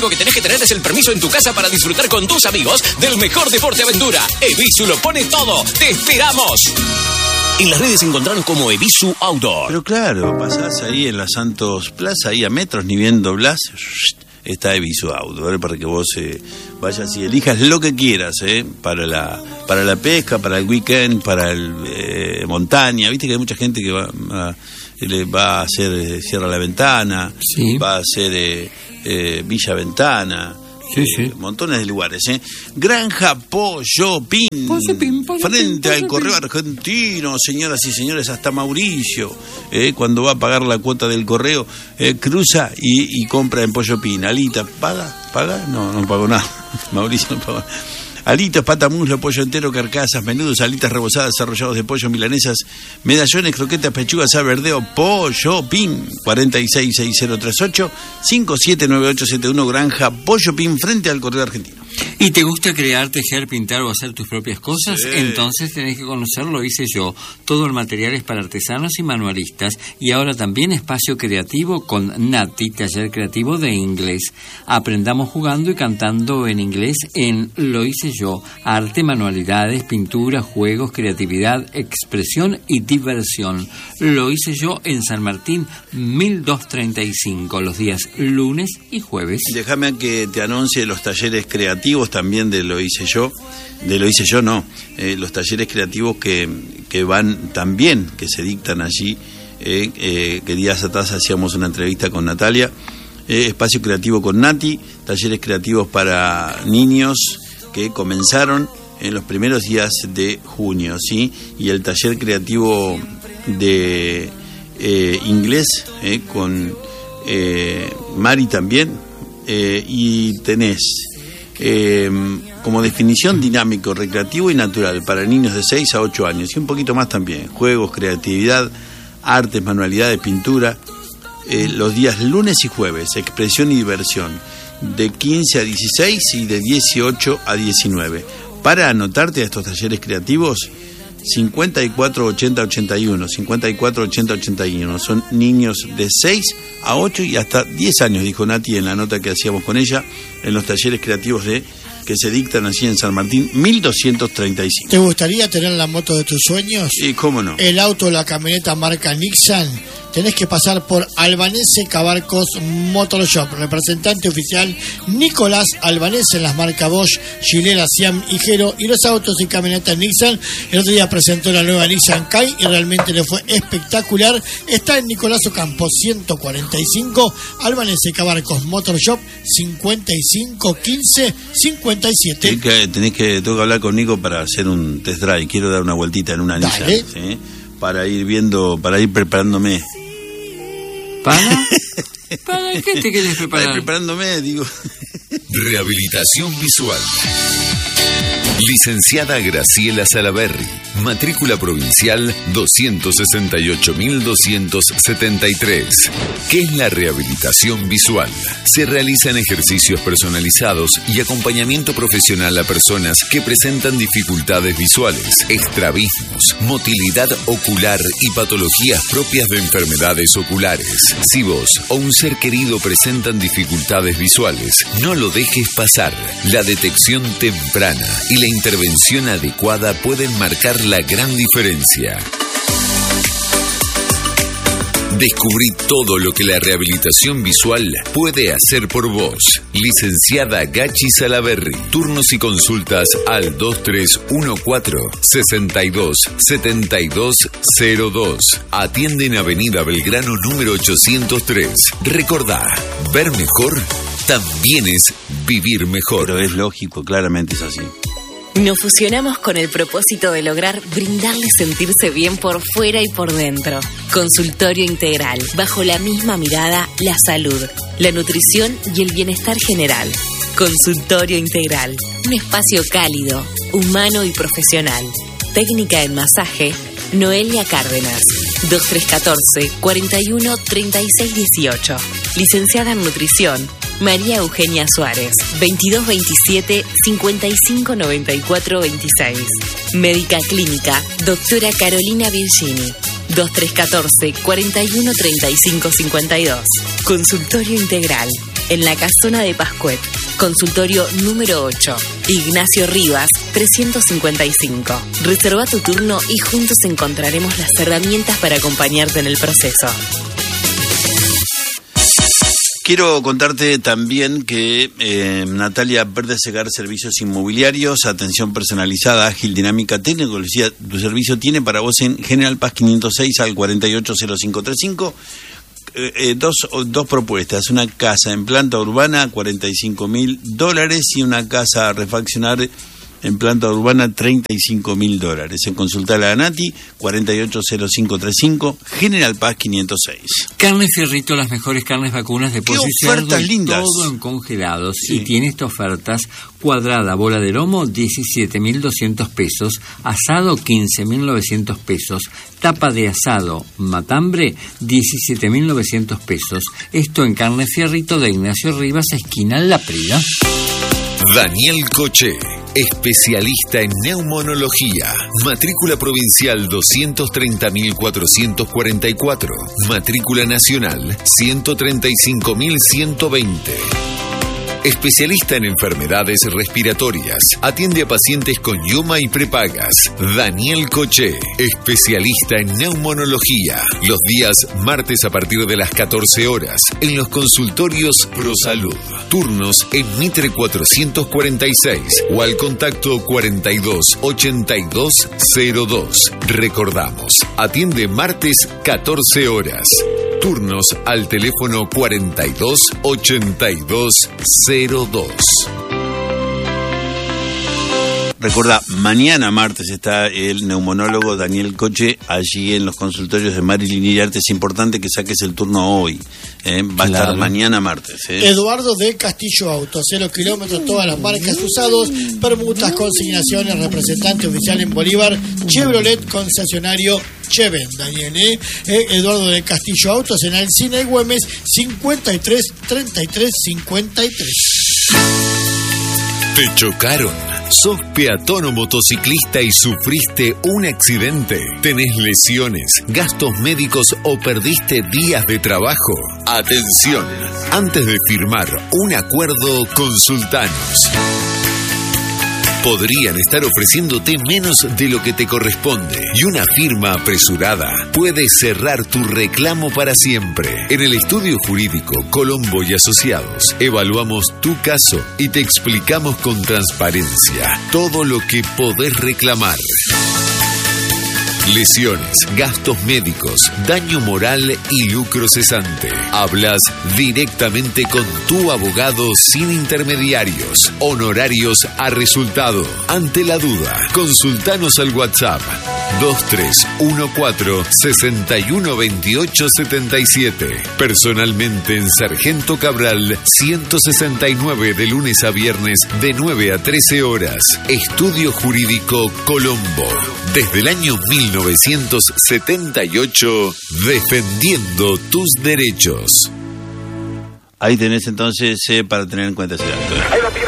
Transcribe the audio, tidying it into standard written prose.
único que tenés que tener es el permiso en tu casa para disfrutar con tus amigos del mejor deporte aventura. Evisu lo pone todo. ¡Te esperamos! En las redes encontraron como Evisu Outdoor. Pero claro, pasás ahí en la Santos Plaza, ahí a metros, ni bien doblás, está Evisu Outdoor, para que vos vayas y elijas lo que quieras, para la pesca, para el weekend, para el montaña. Viste que hay mucha gente que va a hacer Sierra La Ventana, sí. Va a hacer Villa Ventana. Sí. Montones de lugares, Granja Pollo Pin, frente al Correo Argentino, señoras y señores, hasta Mauricio, cuando va a pagar la cuota del correo, cruza y compra en Pollo Pin. Alita, ¿paga? No pagó nada. Mauricio no pagó. Alitas, pata, muslo, pollo entero, carcasas, menudos, alitas rebozadas, arrollados de pollo, milanesas, medallones, croquetas, pechugas, verdeo, Pollo Pin, 466038, 579871, Granja Pollo Pin, frente al Correo Argentino. ¿Y te gusta crear, tejer, pintar o hacer tus propias cosas? Sí. Entonces tenés que conocer Lo Hice Yo. Todo el material es para artesanos y manualistas. Y ahora también espacio creativo con Nati, taller creativo de inglés. Aprendamos jugando y cantando en inglés en Lo Hice Yo. Arte, manualidades, pintura, juegos, creatividad, expresión y diversión. Lo Hice Yo en San Martín, 1235, los días lunes y jueves. Déjame que te anuncie los talleres creativos también de Lo Hice Yo. De Lo Hice Yo no, los talleres creativos que van también, que se dictan allí, que días atrás hacíamos una entrevista con Natalia, espacio creativo con Nati, talleres creativos para niños que comenzaron en los primeros días de junio, ¿sí? Y el taller creativo de inglés con Mari también, y tenés como definición dinámico, recreativo y natural para niños de 6 a 8 años y un poquito más también, juegos, creatividad, artes, manualidades, pintura, los días lunes y jueves, expresión y diversión, de 15 a 16 y de 18 a 19. Para anotarte a estos talleres creativos, 548081, 548081, son niños de 6 a 8 y hasta 10 años, dijo Nati en la nota que hacíamos con ella, en los talleres creativos que se dictan allí en San Martín, 1235. ¿Te gustaría tener la moto de tus sueños? Sí, cómo no. El auto o la camioneta marca Nissan. Tenés que pasar por Albanese Cabarcos Motor Shop, representante oficial Nicolás Albanese en las marcas Bosch, Gilera, Siam y Jero, y los autos y camionetas Nissan. El otro día presentó la nueva Nissan Kai y realmente le fue espectacular. Está en Nicolás Ocampo 145, Albanese Cabarcos Motor Shop, 551557. Tengo que hablar con Nico para hacer un test drive. Quiero dar una vueltita en una Nissan, ¿sí? Para ir preparándome. ¿Para qué te querés preparar? Preparándome, digo. Rehabilitación visual. Licenciada Graciela Salaberry, matrícula provincial 268.273. ¿Qué es la rehabilitación visual? Se realizan ejercicios personalizados y acompañamiento profesional a personas que presentan dificultades visuales, estrabismos, motilidad ocular y patologías propias de enfermedades oculares. Si vos o un ser querido presentan dificultades visuales, no lo dejes pasar. La detección temprana y la intervención adecuada pueden marcar la gran diferencia. Descubrí todo lo que la rehabilitación visual puede hacer por vos. Licenciada Gachi Salaberry. Turnos y consultas al 2314-627202. Atiende en Avenida Belgrano número 803. Recordá, ver mejor también es vivir mejor. Pero es lógico, claramente es así. Nos fusionamos con el propósito de lograr brindarle sentirse bien por fuera y por dentro. Consultorio Integral. Bajo la misma mirada, la salud, la nutrición y el bienestar general. Consultorio Integral. Un espacio cálido, humano y profesional. Técnica en masaje. Noelia Cárdenas. 2314-413618. Licenciada en nutrición. María Eugenia Suárez, 2227-559426. Médica clínica, doctora Carolina Virgini, 2314-413552. Consultorio Integral, en la Casona de Pascuet. Consultorio número 8. Ignacio Rivas, 355. Reserva tu turno y juntos encontraremos las herramientas para acompañarte en el proceso. Quiero contarte también que Natalia Verde Segar Servicios Inmobiliarios, atención personalizada, ágil, dinámica, tecnología, tu servicio tiene para vos en General Paz 506 al 480535. Dos propuestas, una casa en planta urbana, $45.000, y una casa a refaccionar en planta urbana, $35.000. En Consultala a Nati, 480535, General Paz 506. Carne Fierrito, las mejores carnes vacunas de pollo y cerdo, todo en congelados. Sí. Y tiene estas ofertas: cuadrada, bola de lomo, 17.200 pesos, asado, 15.900 pesos, tapa de asado, matambre, 17.900 pesos. Esto en Carne Fierrito de Ignacio Rivas, esquina La Prida. Daniel Coche, especialista en neumonología. Matrícula provincial 230.444. Matrícula nacional 135.120. Especialista en enfermedades respiratorias. Atiende a pacientes con IUMA y prepagas. Daniel Coche, especialista en neumonología. Los días martes a partir de las 14 horas en los consultorios ProSalud. Turnos en Mitre 446 o al contacto 428202. Recordamos, atiende martes 14 horas. Turnos al teléfono 428202. Recordá, mañana martes está el neumonólogo Daniel Coche allí en los consultorios de Marilyn Iriarte. Es importante que saques el turno hoy. Va a estar mañana martes. Eduardo de Castillo Auto, 0 kilómetros, todas las marcas usados, permutas, consignaciones, representante oficial en Bolívar, Chevrolet, concesionario Cheven, Daniel. Eduardo de Castillo Autos en Alcina y Güemes, 53 33 53. ¿Te chocaron? ¿Sos peatón o motociclista y sufriste un accidente? ¿Tenés lesiones, gastos médicos o perdiste días de trabajo? Atención, antes de firmar un acuerdo, consultanos. Podrían estar ofreciéndote menos de lo que te corresponde y una firma apresurada puede cerrar tu reclamo para siempre. En el estudio jurídico Colombo y Asociados evaluamos tu caso y te explicamos con transparencia todo lo que podés reclamar. Lesiones, gastos médicos, daño moral y lucro cesante. Hablas directamente con tu abogado sin intermediarios. Honorarios a resultado. Ante la duda, consultanos al WhatsApp 2314-612877. Personalmente en Sargento Cabral 169 de lunes a viernes de 9 a 13 horas. Estudio Jurídico Colombo. Desde el año 1978, defendiendo tus derechos. Ahí tenés entonces para tener en cuenta ese dato.